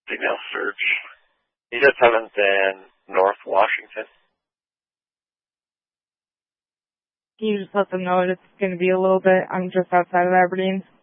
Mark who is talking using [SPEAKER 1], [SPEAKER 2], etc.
[SPEAKER 1] Signal search. You said 7th and North Washington.
[SPEAKER 2] Can you just let them know that it's going to be a little bit? I'm just outside of Aberdeen.